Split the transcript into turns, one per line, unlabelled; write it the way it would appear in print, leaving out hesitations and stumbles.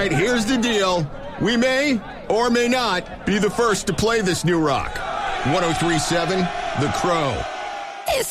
right, here's the deal. We may or may not be the first to play this new rock. 103.7 The Crow.